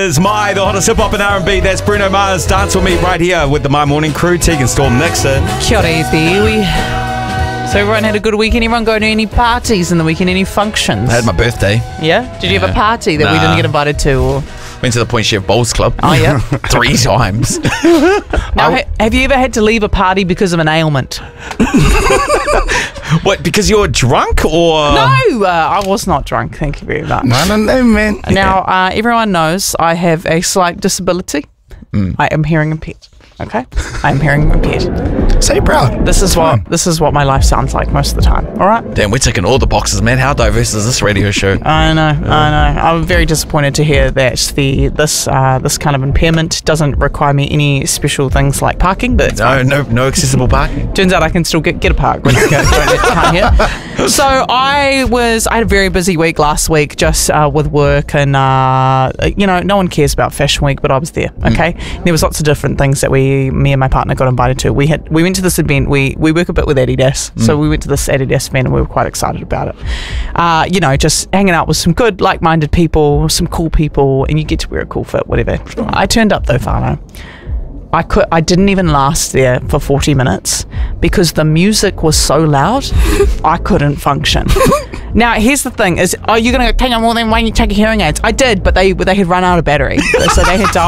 is My, the hottest hip hop and R&B. That's Bruno Mars. Dance with me right here with the My Morning crew. Tegan Storm Nixon. Kia ora, So everyone had a good weekend? Everyone go to any parties in the weekend? Any functions? I had my birthday. Yeah? Did you have a party that we didn't get invited to? Or? Went to the Point Chef Bowls Club. Oh, yeah? 3 times. Now, have you ever had to leave a party because of an ailment? What, because you're drunk or? No, I was not drunk. Thank you very much. No, man. Now, everyone knows I have a slight disability. I am hearing impaired. Okay, I'm hearing impaired. Say proud. This is what my life sounds like most of the time. All right. Damn, we're ticking all the boxes, man. How diverse is this radio show? I know. I'm very disappointed to hear that this kind of impairment doesn't require me any special things like parking. But it's fine. No accessible parking. Turns out I can still get a park when I can't hear. So I had a very busy week last week, just with work, and no one cares about Fashion Week, but I was there. Okay, there was lots of different things that me and my partner got invited to. We went to this event. We work a bit with Adidas, so we went to this Adidas event and we were quite excited about it. Just hanging out with some good, like-minded people, some cool people, and you get to wear a cool fit, whatever. I turned up though, Whānau. I didn't even last there for 40 minutes because the music was so loud I couldn't function. Now here's the thing: you're gonna take on more than when you take your hearing aids? I did, but they had run out of battery, so they had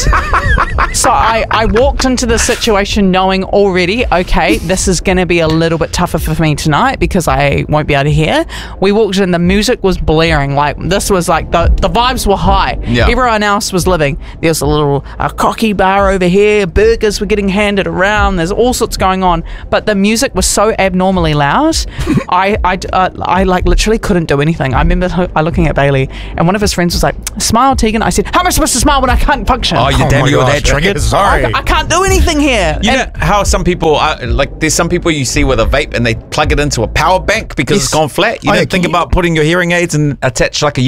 died. So I walked into the situation knowing already, okay, this is gonna be a little bit tougher for me tonight because I won't be able to hear. We walked in, the music was blaring, like this was like the vibes were high. Yeah. Everyone else was living. There's a little cocky bar over here. Burgers were getting handed around. There's all sorts going on, but the music was so abnormally loud. I like literally couldn't do anything. I remember looking at Bailey, and one of his friends was like, "Smile, Tegan." I said, "How am I supposed to smile when I can't function?" Oh, you're that triggered. Sorry, I can't do anything here. You know how some people there's some people you see with a vape and they plug it into a power bank because it's gone flat. You don't think about putting your hearing aids and attach like a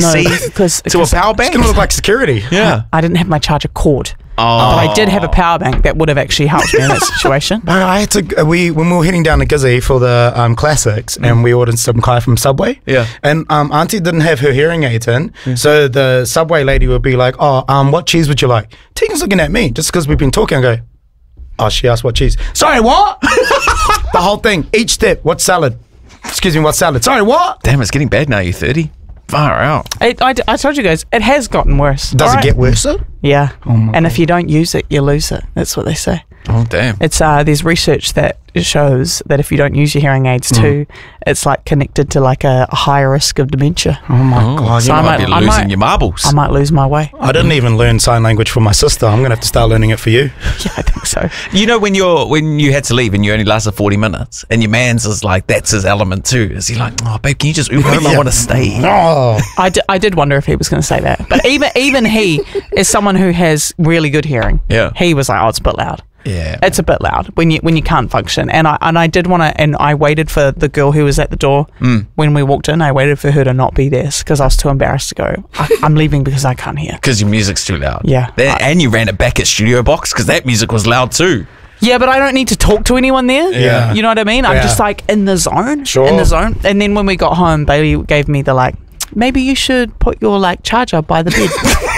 USB-C to a power bank. It's gonna look like security. Yeah, I didn't have my charger cord. Oh. But I did have a power bank that would have actually helped me in that situation. I had to. When we were heading down to Gizzy for the classics, and we ordered some kai from Subway. Yeah. And Auntie didn't have her hearing aids in, so the Subway lady would be like, "Oh, what cheese would you like?" Tegan's looking at me just because we've been talking. I go, "Oh, she asked what cheese." Sorry, what? The whole thing, each step. What salad? Excuse me, what salad? Sorry, what? Damn, it's getting bad now. You're 30. Far out. I told you guys, it has gotten worse. Does it get worse? Yeah. And if you don't use it, you lose it. That's what they say. Oh, damn. It's there's research that shows that if you don't use your hearing aids too, it's like connected to like a higher risk of dementia. Oh my God. So you might be losing your marbles. I might lose my way. I didn't even learn sign language for my sister. I'm going to have to start learning it for you. Yeah, I think so. You know, when you had to leave and you only lasted 40 minutes and your man's is like, that's his element too. Is he like, "Oh, babe, can you just Uber him? I want to stay." No. I did wonder if he was going to say that. But even he is someone who has really good hearing. Yeah. He was like, "Oh, it's a bit loud." Yeah, it's a bit loud when you can't function, and I did want to, and I waited for the girl who was at the door when we walked in. I waited for her to not be there because I was too embarrassed to go. I'm leaving because I can't hear. Because your music's too loud. Yeah, and you ran it back at Studio Box because that music was loud too. Yeah, but I don't need to talk to anyone there. Yeah, you know what I mean. I'm just like in the zone. Sure. In the zone. And then when we got home, Bailey gave me the like, maybe you should put your like charger by the bed.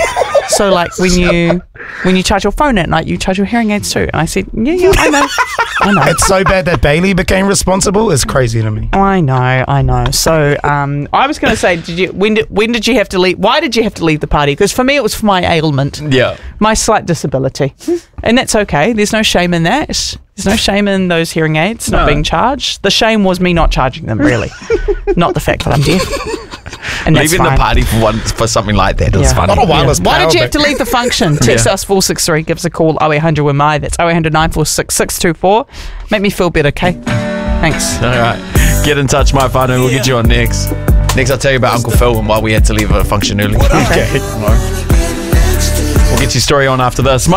So like when you charge your phone at night, you charge your hearing aids too. And I said, yeah, I know. It's so bad that Bailey became responsible. It's crazy to me. I know. So I was going to say, when did you have to leave? Why did you have to leave the party? Because for me, it was for my ailment. Yeah. My slight disability. And that's okay. There's no shame in that. There's no shame in those hearing aids not being charged. The shame was me not charging them, really. Not the fact that I'm deaf. And leaving the party for something like that is funny. Not a wireless Why did you have to leave the function? Text us 463, give us a call, 0800 with my. That's 0800 946 624. Make me feel better, okay? Thanks. All right. Get in touch, my partner. We'll get you on next. Next, I'll tell you about Uncle Phil and why we had to leave a function early. Okay. We'll get your story on after this.